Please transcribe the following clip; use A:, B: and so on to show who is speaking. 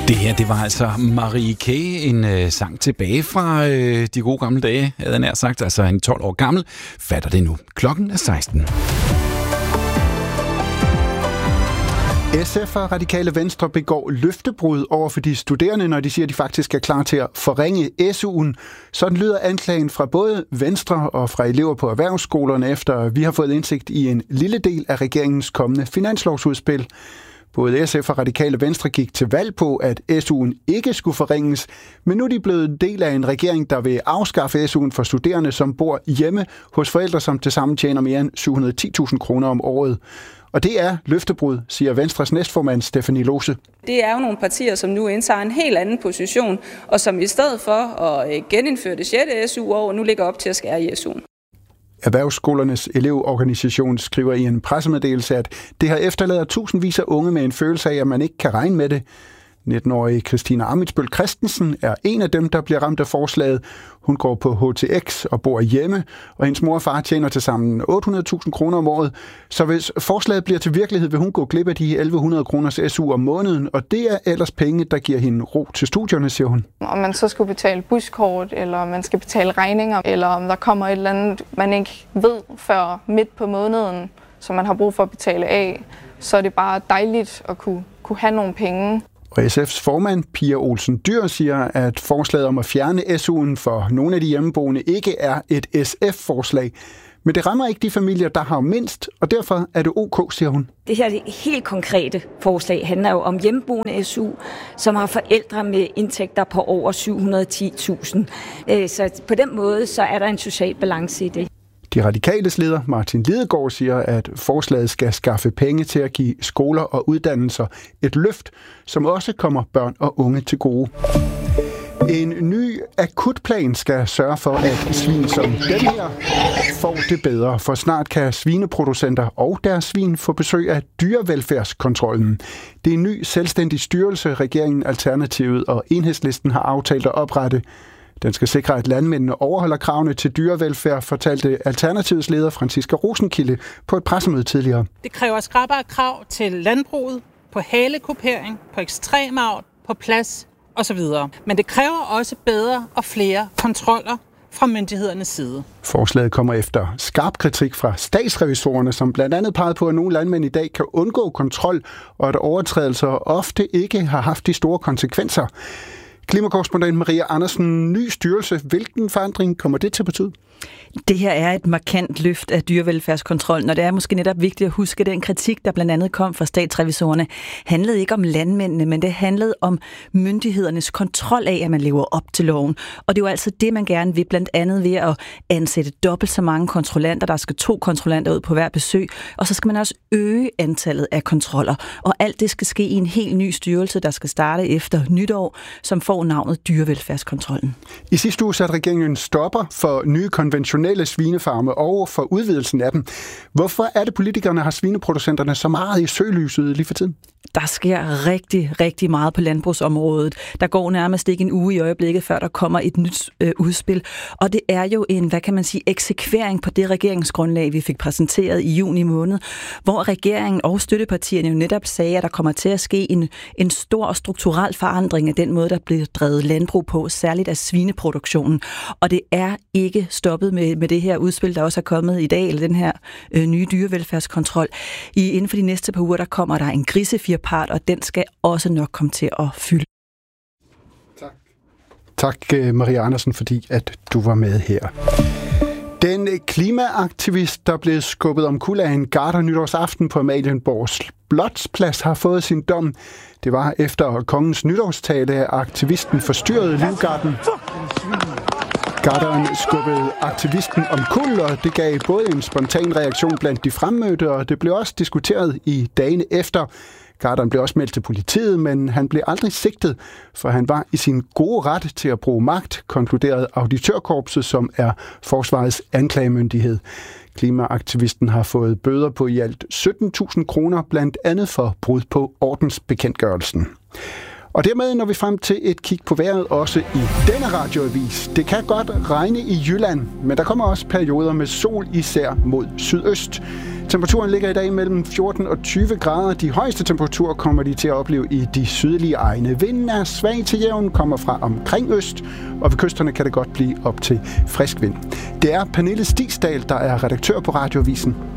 A: Det her, det var altså Marie K., en sang tilbage fra de gode gamle dage, havde jeg nær sagt, altså en 12 år gammel. Fatter det nu. Klokken er 16.
B: SF og Radikale Venstre begår løftebrud over for de studerende, når de siger, at de faktisk er klar til at forringe SU'en. Sådan lyder anklagen fra både Venstre og fra elever på erhvervsskolerne, efter vi har fået indsigt i en lille del af regeringens kommende finanslovsudspil. Både SF og Radikale Venstre gik til valg på, at SU'en ikke skulle forringes, men nu er de blevet en del af en regering, der vil afskaffe SU'en for studerende, som bor hjemme hos forældre, som tilsammen tjener mere end 710.000 kroner om året. Og det er løftebrud, siger Venstres næstformand Stephanie Lose.
C: Det er jo nogle partier, som nu indtager en helt anden position, og som i stedet for at genindføre det 6. SU-år, nu ligger op til at skære i SU'en.
B: Erhvervsskolernes elevorganisation skriver i en pressemeddelelse, at det har efterladet tusindvis af unge med en følelse af, at man ikke kan regne med det. 19-årige Christina Amitsbøl Christensen er en af dem, der bliver ramt af forslaget. Hun går på HTX og bor hjemme, og hendes mor og far tjener til sammen 800.000 kroner om året. Så hvis forslaget bliver til virkelighed, vil hun gå glip af de 1.100 kroners SU om måneden, og det er ellers penge, der giver hende ro til studierne, siger hun.
D: Om man så skulle betale buskort, eller om man skal betale regninger, eller om der kommer et eller andet, man ikke ved før midt på måneden, som man har brug for at betale af, så er det bare dejligt at kunne have nogle penge.
B: Og SF's formand, Pia Olsen Dyhr, siger, at forslaget om at fjerne SU'en for nogle af de hjemmeboende ikke er et SF-forslag. Men det rammer ikke de familier, der har mindst, og derfor er det OK, siger hun.
E: Det her helt konkrete forslag handler jo om hjemmeboende SU, som har forældre med indtægter på over 710.000. Så på den måde så er der en social balance i det.
B: De radikales leder, Martin Lidegaard, siger, at forslaget skal skaffe penge til at give skoler og uddannelser et løft, som også kommer børn og unge til gode. En ny akutplan skal sørge for, at svin som den her får det bedre, for snart kan svineproducenter og deres svin få besøg af dyrevelfærdskontrollen. Det er en ny selvstændig styrelse, regeringen, Alternativet og Enhedslisten har aftalt at oprette. Den skal sikre, at landmændene overholder kravene til dyrevelfærd, fortalte Alternativets leder Franciska Rosenkilde på et pressemøde tidligere.
F: Det kræver skrappere krav til landbruget, på halekupering, på ekstremavl, på plads osv. Men det kræver også bedre og flere kontroller fra myndighedernes side.
B: Forslaget kommer efter skarp kritik fra statsrevisorerne, som blandt andet pegede på, at nogle landmænd i dag kan undgå kontrol, og at overtrædelser ofte ikke har haft de store konsekvenser. Klimakorrespondent Maria Andersen, ny styrelse. Hvilken forandring kommer det til at betyde?
G: Det her er et markant løft af dyrevelfærdskontrollen, og det er måske netop vigtigt at huske, at den kritik, der blandt andet kom fra statsrevisorerne, handlede ikke om landmændene, men det handlede om myndighedernes kontrol af, at man lever op til loven. Og det er jo altså det, man gerne vil, blandt andet ved at ansætte dobbelt så mange kontrollanter. Der skal 2 kontrollanter ud på hver besøg, og så skal man også øge antallet af kontroller. Og alt det skal ske i en helt ny styrelse, der skal starte efter nytår, som får navnet dyrevelfærdskontrollen.
B: I sidste uge satte regeringen en stopper for nye konventionelle svinefarme og for udvidelsen af dem. Hvorfor er det, politikerne har svineproducenterne så meget i søgelyset lige for tiden?
G: Der sker rigtig, rigtig meget på landbrugsområdet. Der går nærmest ikke en uge i øjeblikket, før der kommer et nyt udspil. Og det er jo en, eksekvering på det regeringsgrundlag, vi fik præsenteret i juni måned, hvor regeringen og støttepartierne jo netop sagde, at der kommer til at ske en stor og strukturel forandring af den måde, der bliver drevet landbrug på, særligt af svineproduktionen. Og det er ikke stoppet med det her udspil, der også er kommet i dag, eller den her nye dyrevelfærdskontrol. Inden for de næste par uger, der kommer der en grisefjerpart, og den skal også nok komme til at fylde.
B: Tak, Maria Andersen, fordi at du var med her. Den klimaaktivist, der blev skubbet omkuld af en garder nytårsaften på Amalienborg Slotsplads, har fået sin dom. Det var efter kongens nytårstale, at aktivisten forstyrrede livgarden. Garderen skubbede aktivisten omkuld, og det gav både en spontan reaktion blandt de fremmødte, og det blev også diskuteret i dagene efter. Garderen blev også meldt til politiet, men han blev aldrig sigtet, for han var i sin gode ret til at bruge magt, konkluderede auditørkorpset, som er forsvarets anklagemyndighed. Klimaaktivisten har fået bøder på i alt 17.000 kroner, blandt andet for brud på ordensbekendtgørelsen. Og dermed når vi frem til et kig på vejret også i denne radioavis. Det kan godt regne i Jylland, men der kommer også perioder med sol, især mod sydøst. Temperaturen ligger i dag mellem 14 og 20 grader. De højeste temperaturer kommer de til at opleve i de sydlige egne. Vinden er svag til jævn, kommer fra omkring øst, og ved kysterne kan det godt blive op til frisk vind. Det er Pernille Stigsdal, der er redaktør på radioavisen.